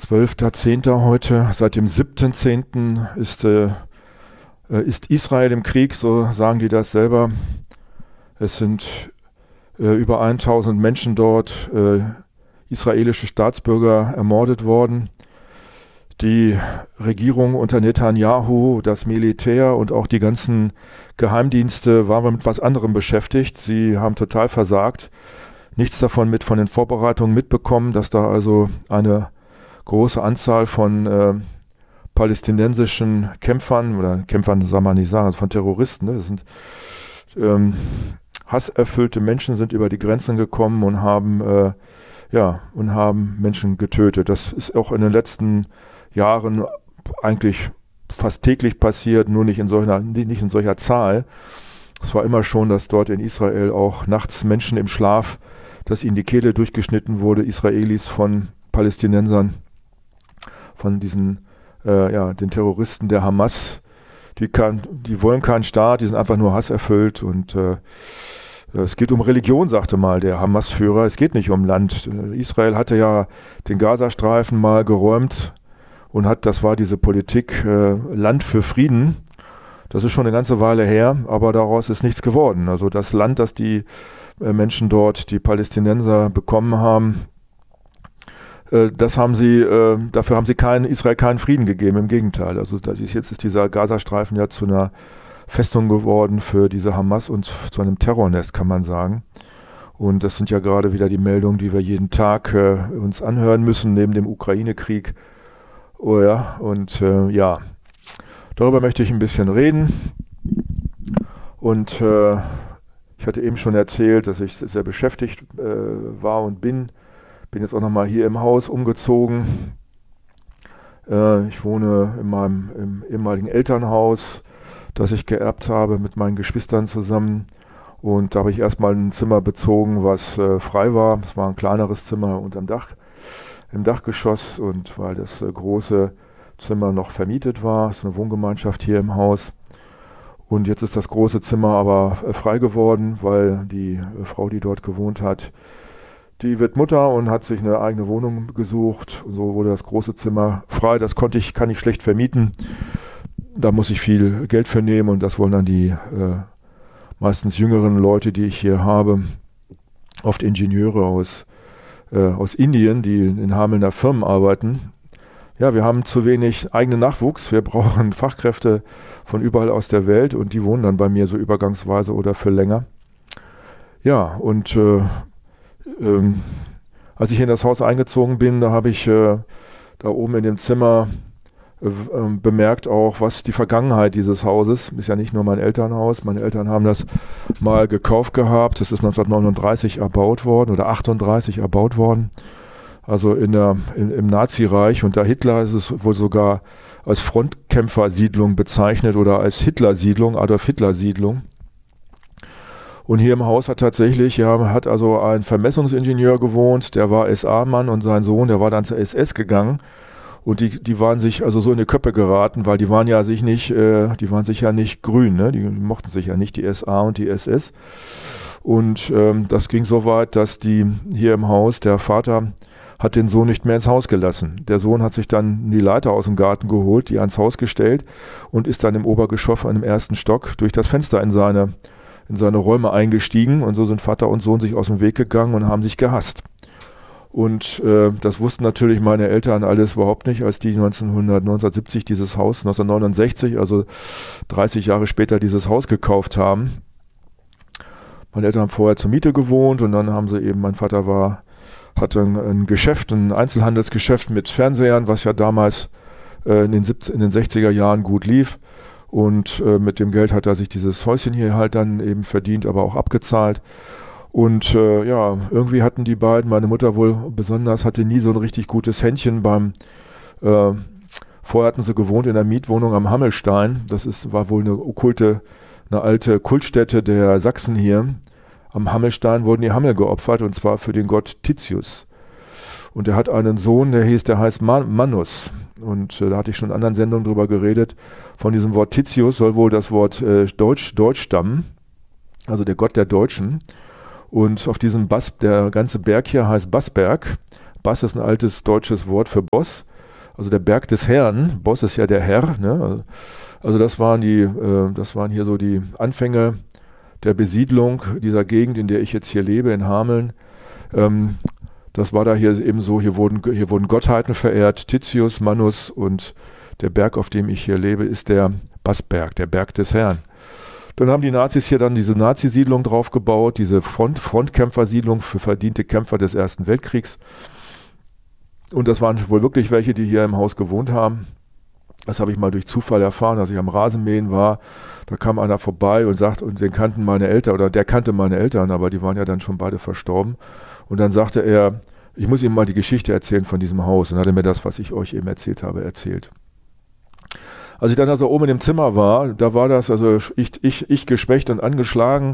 12.10. heute. Seit dem 7.10. ist Israel im Krieg, so sagen die das selber. Es sind über 1000 Menschen dort, israelische Staatsbürger, ermordet worden. Die Regierung unter Netanyahu, das Militär und auch die ganzen Geheimdienste waren mit was anderem beschäftigt. Sie haben total versagt. Nichts davon von den Vorbereitungen mitbekommen, dass da also eine große Anzahl von palästinensischen Kämpfern, oder Kämpfern soll man nicht sagen, also von Terroristen, ne? Das sind hasserfüllte Menschen, sind über die Grenzen gekommen und haben Menschen getötet. Das ist auch in den letzten Jahren eigentlich fast täglich passiert, nur nicht in solcher Zahl. Es war immer schon, dass dort in Israel auch nachts Menschen im Schlaf, dass ihnen die Kehle durchgeschnitten wurde, Israelis von Palästinensern, von diesen den Terroristen der Hamas. Die wollen keinen Staat, die sind einfach nur hasserfüllt und es geht um Religion, sagte mal der Hamas-Führer. Es geht nicht um Land. Israel hatte ja den Gazastreifen mal geräumt und das war diese Politik Land für Frieden. Das ist schon eine ganze Weile her, aber daraus ist nichts geworden. Also das Land, das die Menschen dort, die Palästinenser bekommen haben, dafür haben sie Israel keinen Frieden gegeben, im Gegenteil. Also jetzt ist dieser Gazastreifen ja zu einer Festung geworden für diese Hamas und zu einem Terrornest, kann man sagen. Und das sind ja gerade wieder die Meldungen, die wir jeden Tag uns anhören müssen, neben dem Ukraine-Krieg. Oh ja, und darüber möchte ich ein bisschen reden. Und ich hatte eben schon erzählt, dass ich sehr beschäftigt war und bin. Bin jetzt auch nochmal hier im Haus umgezogen. Ich wohne im ehemaligen Elternhaus, das ich geerbt habe mit meinen Geschwistern zusammen. Und da habe ich erstmal ein Zimmer bezogen, was frei war. Es war ein kleineres Zimmer unterm Dach, im Dachgeschoss. Und weil das große Zimmer noch vermietet war, ist eine Wohngemeinschaft hier im Haus. Und jetzt ist das große Zimmer aber frei geworden, weil die Frau, die dort gewohnt hat, die wird Mutter und hat sich eine eigene Wohnung gesucht. Und so wurde das große Zimmer frei. Das kann ich schlecht vermieten. Da muss ich viel Geld für nehmen und das wollen dann die meistens jüngeren Leute, die ich hier habe, oft Ingenieure aus Indien, die in Hamelner Firmen arbeiten. Ja, wir haben zu wenig eigenen Nachwuchs. Wir brauchen Fachkräfte von überall aus der Welt und die wohnen dann bei mir so übergangsweise oder für länger. Ja, und als ich in das Haus eingezogen bin, da habe ich da oben in dem Zimmer bemerkt auch, was die Vergangenheit dieses Hauses, ist ja nicht nur mein Elternhaus, meine Eltern haben das mal gekauft gehabt, das ist 1939 erbaut worden oder 38 erbaut worden, also im Nazireich, und da Hitler ist es wohl sogar als Frontkämpfersiedlung bezeichnet oder als Hitlersiedlung, Adolf-Hitler-Siedlung. Und hier im Haus hat also ein Vermessungsingenieur gewohnt, der war SA-Mann, und sein Sohn, der war dann zur SS gegangen. Und die waren sich also so in die Köpfe geraten, weil die waren sich ja nicht grün, ne? Die mochten sich ja nicht, die SA und die SS. Und das ging so weit, dass die hier im Haus, der Vater hat den Sohn nicht mehr ins Haus gelassen. Der Sohn hat sich dann die Leiter aus dem Garten geholt, die ans Haus gestellt und ist dann im Obergeschoss an dem ersten Stock durch das Fenster in seine Räume eingestiegen, und so sind Vater und Sohn sich aus dem Weg gegangen und haben sich gehasst. Und das wussten natürlich meine Eltern alles überhaupt nicht, als die 1970 dieses Haus, 1969, also 30 Jahre später dieses Haus gekauft haben. Meine Eltern haben vorher zur Miete gewohnt und dann haben sie eben, mein Vater hatte ein Geschäft, ein Einzelhandelsgeschäft mit Fernsehern, was ja damals in den 60er Jahren gut lief. Und mit dem Geld hat er sich dieses Häuschen hier halt dann eben verdient, aber auch abgezahlt. Und irgendwie hatten die beiden, meine Mutter wohl besonders, hatte nie so ein richtig gutes Händchen vorher hatten sie gewohnt in der Mietwohnung am Hammelstein. War wohl eine alte Kultstätte der Sachsen hier. Am Hammelstein wurden die Hammel geopfert, und zwar für den Gott Titius. Und er hat einen Sohn, der heißt Mannus. Und da hatte ich schon in anderen Sendungen drüber geredet. Von diesem Wort Titius soll wohl das Wort Deutsch stammen, also der Gott der Deutschen. Und auf diesem der ganze Berg hier heißt Bassberg. Bass ist ein altes deutsches Wort für Boss. also der Berg des Herrn, Boss ist ja der Herr, ne? Also das waren hier so die Anfänge der Besiedlung dieser Gegend, in der ich jetzt hier lebe, in Hameln. Das war da hier eben so, hier wurden Gottheiten verehrt, Titius, Mannus, und der Berg, auf dem ich hier lebe, ist der Bassberg, der Berg des Herrn. Dann haben die Nazis hier dann diese Nazi-Siedlung draufgebaut, diese Frontkämpfersiedlung für verdiente Kämpfer des Ersten Weltkriegs. Und das waren wohl wirklich welche, die hier im Haus gewohnt haben. Das habe ich mal durch Zufall erfahren, als ich am Rasenmähen war. Da kam einer vorbei und der kannte meine Eltern, aber die waren ja dann schon beide verstorben. Und dann sagte er, ich muss Ihnen mal die Geschichte erzählen von diesem Haus. Und dann hat er mir das, was ich euch eben erzählt habe, erzählt. Als ich dann also oben in dem Zimmer war, da war das, also ich geschwächt und angeschlagen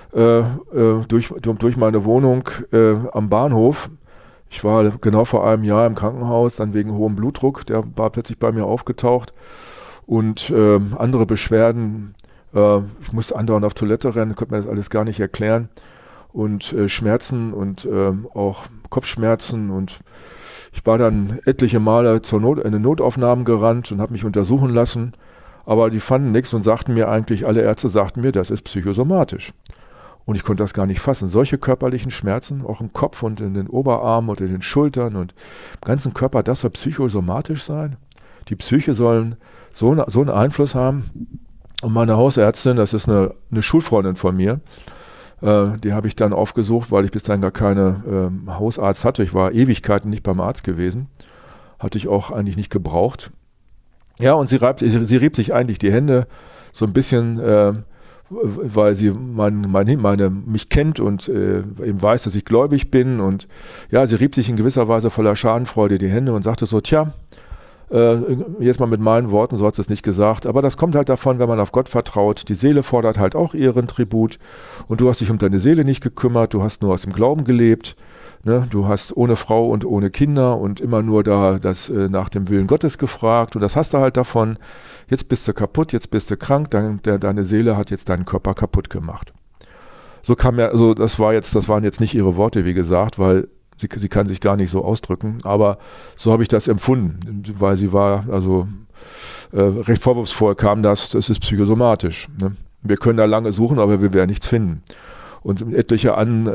durch meine Wohnung am Bahnhof. Ich war genau vor einem Jahr im Krankenhaus, dann wegen hohem Blutdruck, der war plötzlich bei mir aufgetaucht, und andere Beschwerden, ich musste andauernd auf Toilette rennen, konnte mir das alles gar nicht erklären, und Schmerzen und auch Kopfschmerzen, und ich war dann etliche Male in den Notaufnahmen gerannt und habe mich untersuchen lassen, aber die fanden nichts und sagten mir eigentlich, alle Ärzte sagten mir, das ist psychosomatisch. Und ich konnte das gar nicht fassen. Solche körperlichen Schmerzen, auch im Kopf und in den Oberarmen und in den Schultern und im ganzen Körper, das soll psychosomatisch sein? Die Psyche sollen so einen Einfluss haben. Und meine Hausärztin, das ist eine Schulfreundin von mir, die habe ich dann aufgesucht, weil ich bis dahin gar keine Hausarzt hatte. Ich war Ewigkeiten nicht beim Arzt gewesen. Hatte ich auch eigentlich nicht gebraucht. Ja, und sie rieb sich eigentlich die Hände so ein bisschen, weil sie mich kennt und eben weiß, dass ich gläubig bin. Und ja, sie rieb sich in gewisser Weise voller Schadenfreude die Hände und sagte so, tja, jetzt mal mit meinen Worten, so hat sie es nicht gesagt, aber das kommt halt davon, wenn man auf Gott vertraut. Die Seele fordert halt auch ihren Tribut, und du hast dich um deine Seele nicht gekümmert, du hast nur aus dem Glauben gelebt, ne? Du hast ohne Frau und ohne Kinder und immer nur nach dem Willen Gottes gefragt, und das hast du halt davon. Jetzt bist du kaputt, jetzt bist du krank, deine Seele hat jetzt deinen Körper kaputt gemacht. So kam ja, also das waren jetzt nicht ihre Worte, wie gesagt, weil sie kann sich gar nicht so ausdrücken, aber so habe ich das empfunden, weil sie war, also recht vorwurfsvoll kam das ist psychosomatisch. Ne? Wir können da lange suchen, aber wir werden nichts finden. Und etliche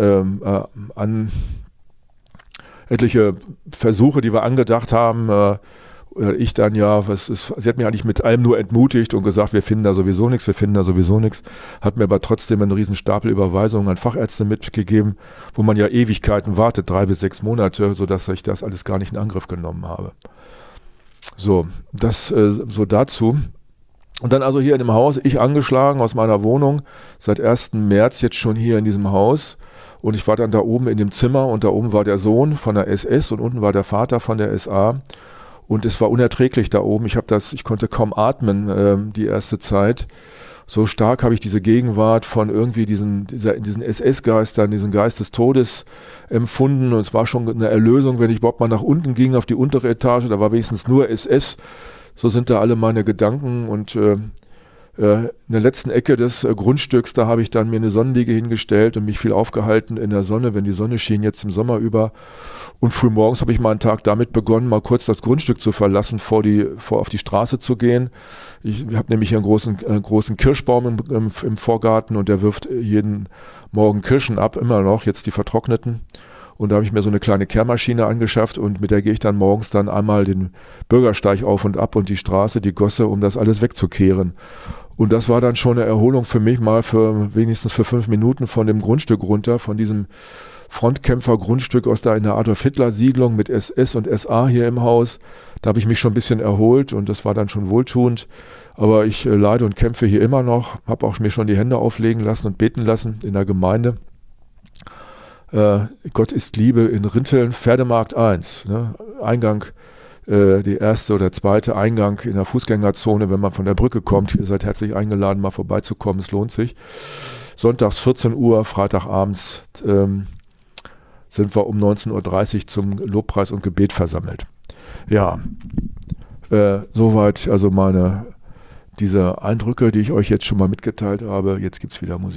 Versuche, die wir angedacht haben, ich dann sie hat mich eigentlich mit allem nur entmutigt und gesagt, wir finden da sowieso nichts, hat mir aber trotzdem einen riesen Stapel Überweisungen an Fachärzte mitgegeben, wo man ja Ewigkeiten wartet, 3 bis 6 Monate, sodass ich das alles gar nicht in Angriff genommen habe. So, das so dazu. Und dann also hier in dem Haus, ich angeschlagen aus meiner Wohnung, seit 1. März jetzt schon hier in diesem Haus, und ich war dann da oben in dem Zimmer, und da oben war der Sohn von der SS und unten war der Vater von der SA. Und es war unerträglich da oben. Ich konnte kaum atmen die erste Zeit. So stark habe ich diese Gegenwart von irgendwie diesen SS-Geistern, diesen Geist des Todes empfunden. Und es war schon eine Erlösung, wenn ich überhaupt mal nach unten ging, auf die untere Etage. Da war wenigstens nur SS. So sind da alle meine Gedanken. Und in der letzten Ecke des Grundstücks, da habe ich dann mir eine Sonnenliege hingestellt und mich viel aufgehalten in der Sonne, wenn die Sonne schien, jetzt im Sommer über. Und frühmorgens habe ich meinen Tag damit begonnen, mal kurz das Grundstück zu verlassen, auf die Straße zu gehen. Ich habe nämlich hier einen großen Kirschbaum im Vorgarten, und der wirft jeden Morgen Kirschen ab, immer noch, jetzt die vertrockneten. Und da habe ich mir so eine kleine Kehrmaschine angeschafft, und mit der gehe ich dann morgens dann einmal den Bürgersteig auf und ab und die Straße, die Gosse, um das alles wegzukehren. Und das war dann schon eine Erholung für mich, mal wenigstens für 5 Minuten von dem Grundstück runter, von diesem Frontkämpfer-Grundstück aus in der Adolf-Hitler-Siedlung mit SS und SA hier im Haus. Da habe ich mich schon ein bisschen erholt, und das war dann schon wohltuend. Aber ich leide und kämpfe hier immer noch, habe auch mir schon die Hände auflegen lassen und beten lassen in der Gemeinde. Gott ist Liebe in Rinteln, Pferdemarkt 1, ne? Eingang, die erste oder zweite Eingang in der Fußgängerzone, wenn man von der Brücke kommt. Ihr seid herzlich eingeladen, mal vorbeizukommen, es lohnt sich. Sonntags 14 Uhr, Freitagabends sind wir um 19.30 Uhr zum Lobpreis und Gebet versammelt. Ja, soweit also diese Eindrücke, die ich euch jetzt schon mal mitgeteilt habe. Jetzt gibt es wieder Musik.